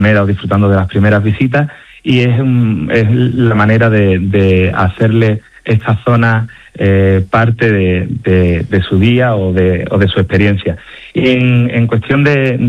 o disfrutando de las primeras visitas, y es la manera de hacerle esta zona parte de su día o de su experiencia. Y en cuestión de